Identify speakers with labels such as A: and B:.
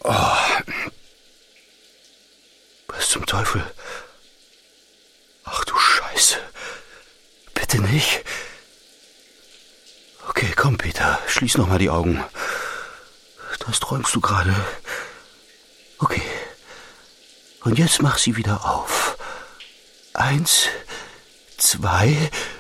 A: Was zum Teufel? Ach du Scheiße. Bitte nicht. Okay, komm, Peter, schließ noch mal die Augen. Das träumst du gerade. Okay. Und jetzt mach sie wieder auf. 1, 2,